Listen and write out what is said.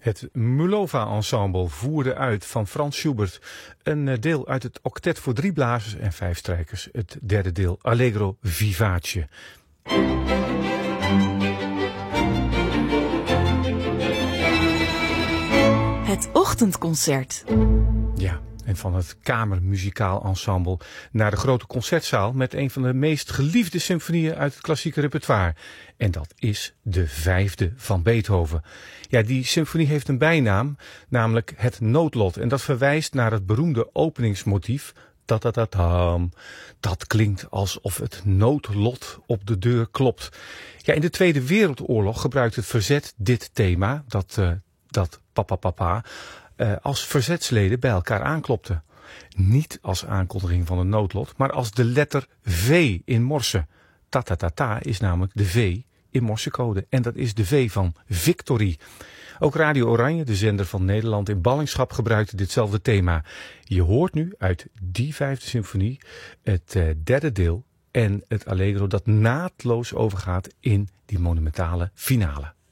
Het Mulova Ensemble voerde uit van Franz Schubert een deel uit het octet voor 3 blazers en 5 strijkers. Het derde deel Allegro Vivace. Het ochtendconcert. Ja, en van het kamermuzikaal ensemble naar de grote concertzaal met een van de meest geliefde symfonieën uit het klassieke repertoire. En dat is de 5e van Beethoven. Ja, die symfonie heeft een bijnaam, namelijk het noodlot. En dat verwijst naar het beroemde openingsmotief. Ta-ta-ta-tam. Dat klinkt alsof het noodlot op de deur klopt. Ja, in de Tweede Wereldoorlog gebruikt het verzet dit thema, dat papa, als verzetsleden bij elkaar aanklopten. Niet als aankondiging van een noodlot, maar als de letter V in morse. Ta-ta-ta-ta is namelijk de V in morsecode. En dat is de V van Victory. Ook Radio Oranje, de zender van Nederland in ballingschap, gebruikte ditzelfde thema. Je hoort nu uit die 5e symfonie het derde deel en het Allegro dat naadloos overgaat in die monumentale finale.